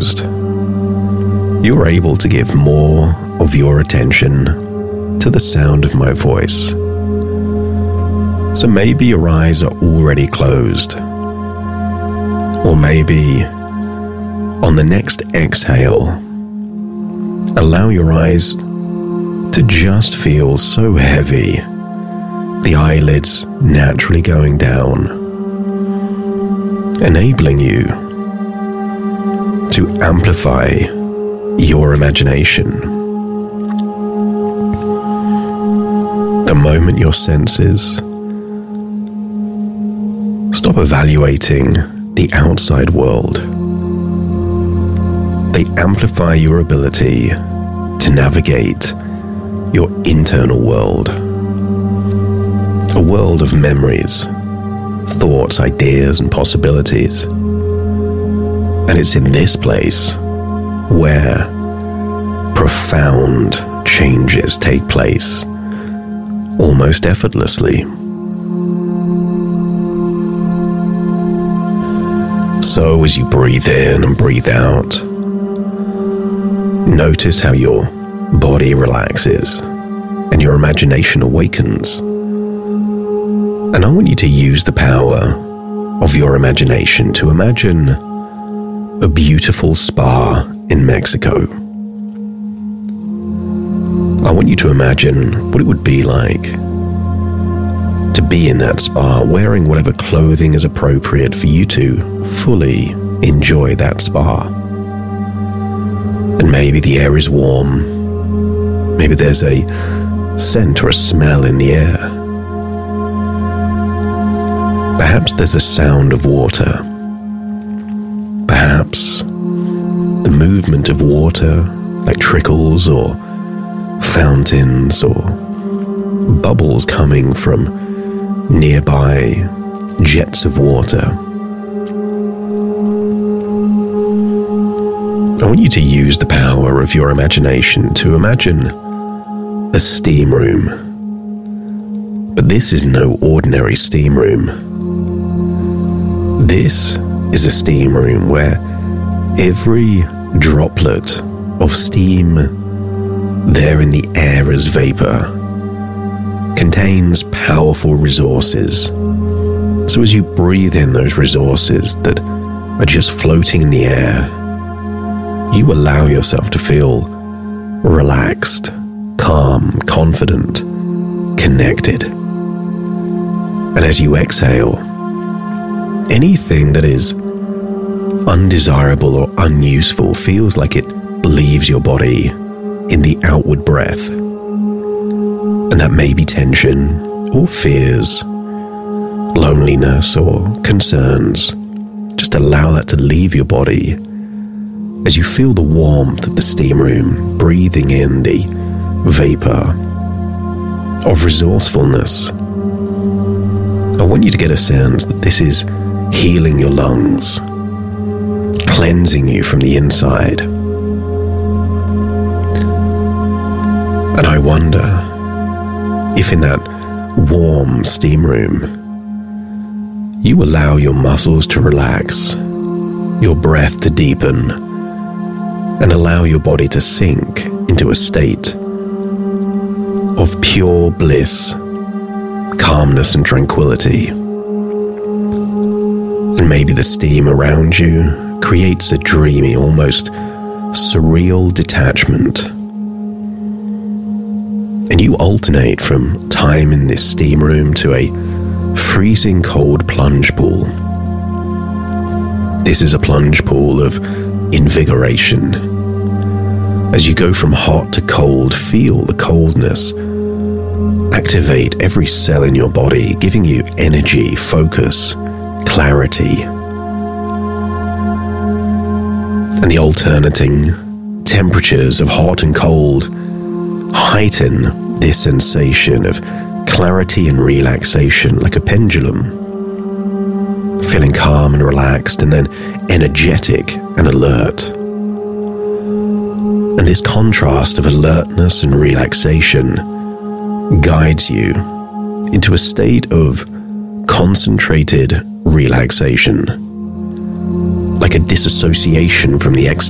closed, you're able to give more of your attention to the sound of my voice. So maybe your eyes are already closed, or maybe on the next exhale, allow your eyes to just feel so heavy, the eyelids naturally going down, enabling you to amplify your imagination. The moment your senses stop evaluating the outside world, they amplify your ability to navigate your internal world. A world of memories, thoughts, ideas, and possibilities. And it's in this place where profound changes take place almost effortlessly. So as you breathe in and breathe out, notice how your body relaxes and your imagination awakens. And I want you to use the power of your imagination to imagine a beautiful spa in Mexico. I want you to imagine what it would be like to be in that spa, wearing whatever clothing is appropriate for you to fully enjoy that spa. And maybe the air is warm. Maybe there's a scent or a smell in the air. Perhaps there's the sound of water. Perhaps the movement of water, like trickles or fountains or bubbles coming from nearby jets of water. I want you to use the power of your imagination to imagine a steam room. But this is no ordinary steam room. This is a steam room where every droplet of steam there in the air as vapor contains powerful resources. So as you breathe in those resources that are just floating in the air, you allow yourself to feel relaxed, calm, confident, connected. And as you exhale, anything that is undesirable or unuseful feels like it leaves your body in the outward breath. And that may be tension or fears, loneliness or concerns. Just allow that to leave your body as you feel the warmth of the steam room, breathing in the vapor of resourcefulness. I want you to get a sense that this is healing your lungs, cleansing you from the inside. And I wonder if in that warm steam room, you allow your muscles to relax, your breath to deepen, and allow your body to sink into a state of pure bliss, calmness, and tranquility. And maybe the steam around you creates a dreamy, almost surreal detachment. And you alternate from time in this steam room to a freezing cold plunge pool. This is a plunge pool of invigoration. As you go from hot to cold, feel the coldness activate every cell in your body, giving you energy, focus, clarity. And the alternating temperatures of hot and cold heighten this sensation of clarity and relaxation like a pendulum. Feeling calm and relaxed, and then energetic and alert. And this contrast of alertness and relaxation guides you into a state of concentrated relaxation, like a disassociation from the external